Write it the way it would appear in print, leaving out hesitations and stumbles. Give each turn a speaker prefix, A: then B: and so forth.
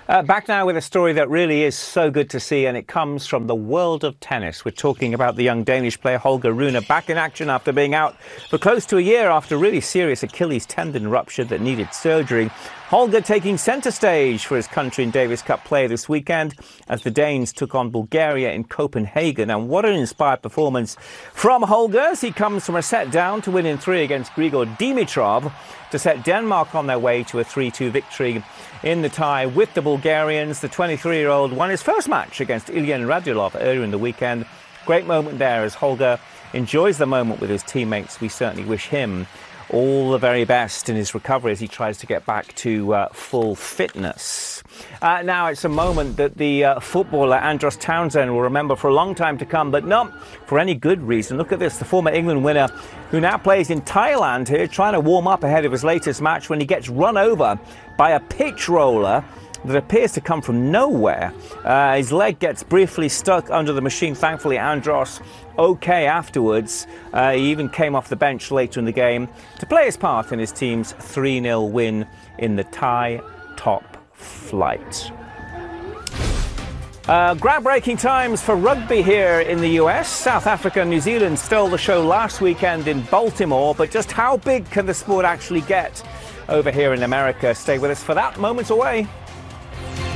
A: Back now with a story that really is so good to see, and it comes from the world of tennis. We're talking about the young Danish player Holger Rune, back in action after being out for close to a year after a really serious Achilles tendon rupture that needed surgery. Holger taking centre stage for his country in Davis Cup play this weekend as the Danes took on Bulgaria in Copenhagen. And what an inspired performance from Holger as he comes from a set down to win in 3 against Grigor Dimitrov to set Denmark on their way to a 3-2 victory in the tie with the Bulgarians. The 23-year-old won his first match against Ilyan Radulov earlier in the weekend. Great moment there as Holger enjoys the moment with his teammates. We certainly wish him all the very best in his recovery as he tries to get back to full fitness. Now it's a moment that the footballer Andros Townsend will remember for a long time to come, but not for any good reason. Look at this, the former England winner who now plays in Thailand here, trying to warm up ahead of his latest match when he gets run over by a pitch roller that appears to come from nowhere. His leg gets briefly stuck under the machine. Thankfully, Andros okay afterwards. He even came off the bench later in the game to play his part in his team's 3-0 win in the Thai top flight. Groundbreaking times for rugby here in the US. South Africa and New Zealand stole the show last weekend in Baltimore, but just how big can the sport actually get over here in America? Stay with us for that. Moments away.